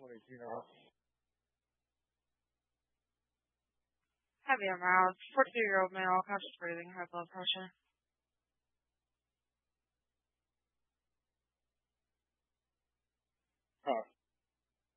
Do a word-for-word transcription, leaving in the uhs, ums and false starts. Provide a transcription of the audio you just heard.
Heavy amounts. forty-two-year-old male, conscious breathing, high blood pressure.